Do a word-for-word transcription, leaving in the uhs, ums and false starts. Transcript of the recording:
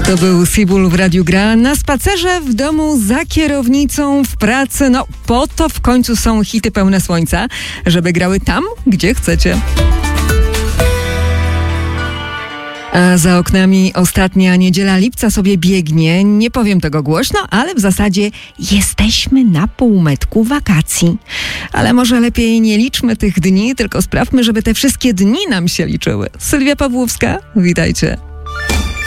To był Sibul w Radiu Gra. Na spacerze, w domu, za kierownicą, w pracy. No, po to w końcu są hity pełne słońca, żeby grały tam, gdzie chcecie. A za oknami ostatnia niedziela lipca sobie biegnie. Nie powiem tego głośno, ale w zasadzie jesteśmy na półmetku wakacji. Ale może lepiej nie liczmy tych dni, tylko sprawmy, żeby te wszystkie dni nam się liczyły. Sylwia Pawłowska, witajcie.